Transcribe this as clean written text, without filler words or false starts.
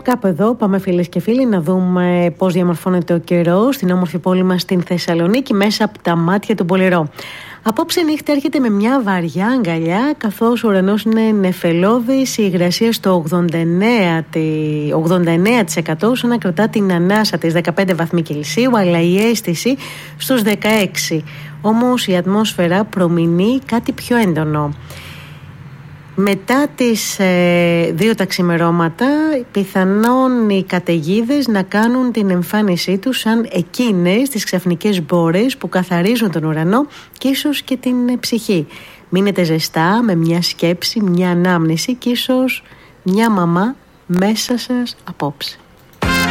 Κάπου εδώ πάμε, φίλες και φίλοι, να δούμε πώς διαμορφώνεται ο καιρός στην όμορφη πόλη μας στην Θεσσαλονίκη μέσα από τα μάτια του Πολυρό. Απόψε νύχτα έρχεται με μια βαριά αγκαλιά, καθώς ο ουρανός είναι νεφελώδης, η υγρασία στο 89% σαν να κρατά την ανάσα της 15 βαθμοί Κελσίου, αλλά η αίσθηση στους 16. Όμως η ατμόσφαιρα προμηνεί κάτι πιο έντονο. Μετά τις 2 τα ξημερώματα, πιθανόν οι καταιγίδες να κάνουν την εμφάνισή τους σαν εκείνες τις ξαφνικές μπόρες που καθαρίζουν τον ουρανό και ίσως και την ψυχή. Μείνετε ζεστά με μια σκέψη, μια ανάμνηση και ίσως μια μαμά μέσα σας απόψε.